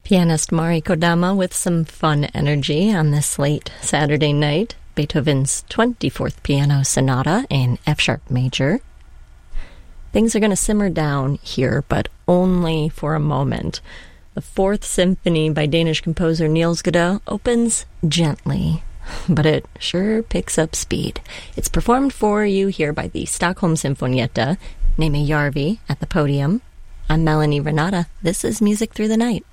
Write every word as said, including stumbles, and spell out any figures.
Pianist Mari Kodama with some fun energy on this late Saturday night. Beethoven's twenty-fourth Piano Sonata in F-sharp major. Things are going to simmer down here, but only for a moment. The Fourth Symphony by Danish composer Niels Godot opens gently, but it sure picks up speed. It's performed for you here by the Stockholm Sinfonietta, Neme Järvi at the podium. I'm Melanie Renata. This is Music Through the Night.